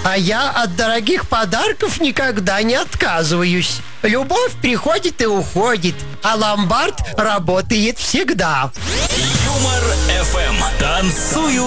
А я от дорогих подарков никогда не отказываюсь. Любовь приходит и уходит, а ломбард работает всегда. Юмор FM. Танцую